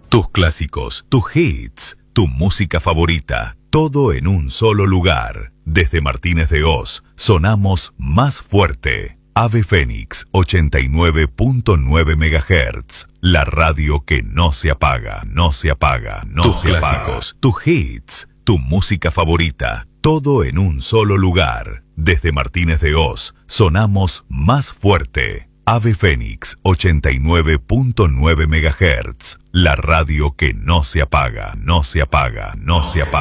Tus clásicos, tus hits, tu música favorita, todo en un solo lugar. Desde Martínez de Oz, sonamos más fuerte. Ave Fénix 89.9 MHz. La radio que no se apaga, no se apaga, no se apaga. Tus clásicos, tus hits, tu música favorita, todo en un solo lugar. Desde Martínez de Oz, sonamos más fuerte. Ave Fénix 89.9 MHz. La radio que no se apaga, no se apaga, no se apaga.